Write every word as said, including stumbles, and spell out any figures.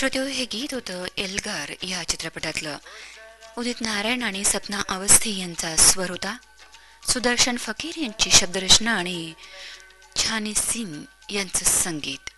श्रोत्यो, हे गीत होतं एल्गार या चित्रपटातलं. उदित नारायण आणि सपना अवस्थी यांचा स्वर होता. सुदर्शन फकीर यांची शब्दरचना आणि छानी सिंग यांचं संगीत.